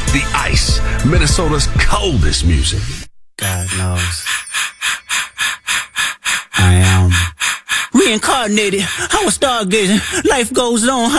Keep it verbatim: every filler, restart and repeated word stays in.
The Ice, Minnesota's coldest music. God knows. I am reincarnated. I was stargazing. Life goes on.